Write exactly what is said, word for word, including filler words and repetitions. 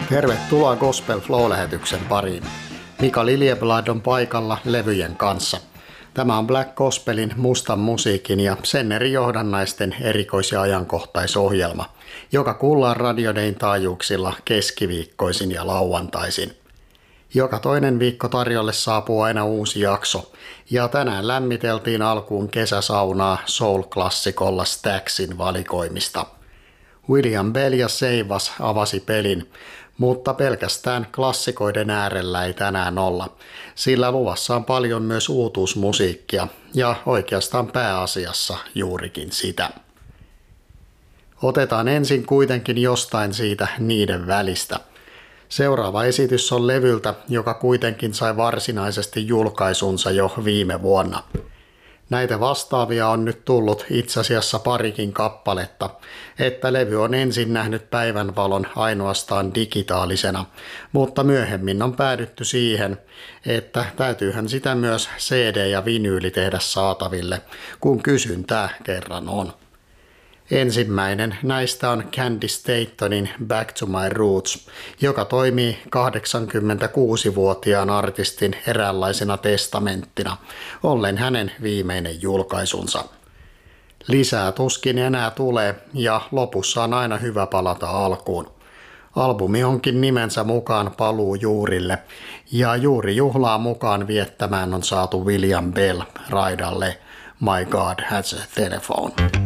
Tervetuloa Gospel Flow-lähetyksen pariin. Mika Liljeblad on paikalla levyjen kanssa. Tämä on Black Gospelin mustan musiikin ja sen eri johdannaisten erikois- ja ajankohtaisohjelma, joka kuullaan Radio Dayn taajuuksilla keskiviikkoisin ja lauantaisin. Joka toinen viikko tarjolle saapuu aina uusi jakso, ja tänään lämmiteltiin alkuun kesäsaunaa soul-klassikolla Staxin valikoimista. William Bell ja Seivas avasi pelin, mutta pelkästään klassikoiden äärellä ei tänään olla, sillä luvassa on paljon myös uutuusmusiikkia ja oikeastaan pääasiassa juurikin sitä. Otetaan ensin kuitenkin jostain siitä niiden välistä. Seuraava esitys on levyltä, joka kuitenkin sai varsinaisesti julkaisunsa jo viime vuonna. Näitä vastaavia on nyt tullut itse asiassa parikin kappaletta, että levy on ensin nähnyt päivänvalon ainoastaan digitaalisena, mutta myöhemmin on päädytty siihen, että täytyyhän sitä myös C D ja vinyyli tehdä saataville, kun kysyntää kerran on. Ensimmäinen näistä on Candi Statonin Back to My Roots, joka toimii kahdeksankymmentäkuusivuotiaan artistin eräänlaisena testamenttina, ollen hänen viimeinen julkaisunsa. Lisää tuskin enää tulee ja lopussa on aina hyvä palata alkuun. Albumi onkin nimensä mukaan paluu juurille ja juuri juhlaa mukaan viettämään on saatu William Bell raidalle My God Has a Telephone.